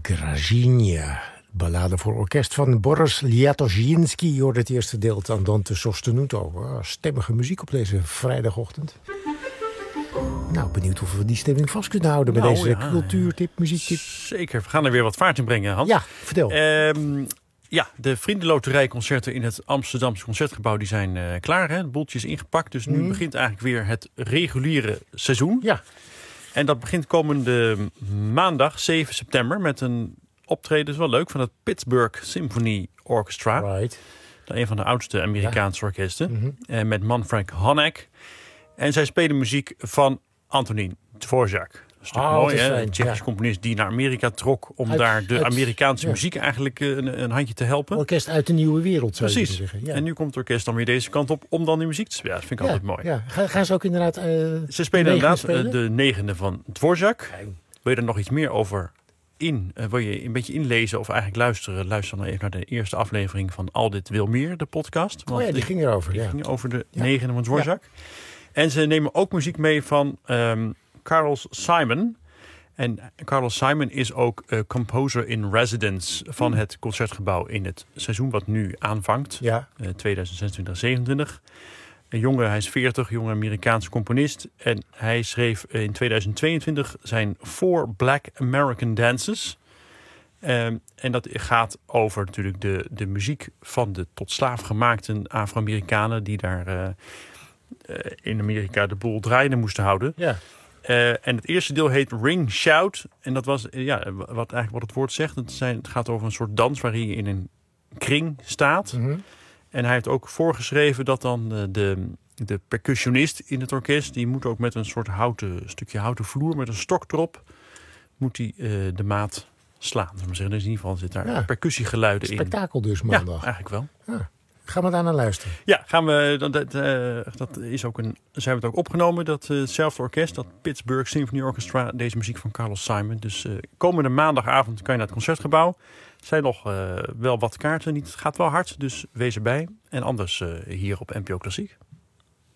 Grażynia. Ballade voor orkest van Boris Liatoszynski. Je hoort het eerste deel van Dante Sostenuto. Stemmige muziek op deze vrijdagochtend. Nou, benieuwd of we die stemming vast kunnen houden met deze cultuurtip, muziektip. Zeker, we gaan er weer wat vaart in brengen, Hans. Ja, vertel. De Vriendenloterijconcerten in het Amsterdamse Concertgebouw die zijn klaar. Hè? Het boeltje is ingepakt, dus nu begint eigenlijk weer het reguliere seizoen. Ja. En dat begint komende maandag, 7 september, met een optreden, is wel leuk, van het Pittsburgh Symphony Orchestra. Right. Een van de oudste Amerikaanse orkesten. Met Manfred Honeck. En zij spelen muziek van Antonín Dvořák. Dat is mooi, hè? Een Tsjechische componist die naar Amerika trok om daar de Amerikaanse muziek eigenlijk een handje te helpen. Orkest uit de nieuwe wereld, zou je zeggen. Ja. En nu komt het orkest dan weer deze kant op om dan die muziek te spelen. Dat vind ik altijd mooi. Ja. Gaan ze ook inderdaad ze spelen inderdaad de negende van Dvořák. Wil je er nog iets meer over wil je een beetje inlezen of eigenlijk luisteren? Luister dan even naar de eerste aflevering van Al dit wil meer, de podcast. Want die ging erover. Die ging over de negende van Dvořák. Ja. En ze nemen ook muziek mee van Carlos Simon. En Carlos Simon is ook composer in residence van het Concertgebouw in het seizoen wat nu aanvangt. 2026-27. Hij is 40, jonge Amerikaanse componist. En hij schreef in 2022 zijn 4 Black American Dances. En dat gaat over natuurlijk de muziek van de tot slaaf gemaakte Afro-Amerikanen die daar in Amerika de boel draaiende moesten houden. Ja. En het eerste deel heet Ring Shout. En dat was wat het woord zegt. Het gaat over een soort dans waarin je in een kring staat. En hij heeft ook voorgeschreven dat dan de percussionist in het orkest, die moet ook met een soort stukje houten vloer met een stok erop, moet hij de maat slaan. Dus in ieder geval zit daar percussiegeluiden in. Spektakel dus maandag. Ja, eigenlijk wel. Ja. Gaan we daar naar luisteren? Ja, gaan we. Dat is ook zijn we het ook opgenomen. Hetzelfde orkest, dat Pittsburgh Symphony Orchestra, deze muziek van Carlos Simon. Dus komende maandagavond kan je naar het Concertgebouw. Er zijn nog wel wat kaarten. Het gaat wel hard, dus wees erbij. En anders hier op NPO Klassiek.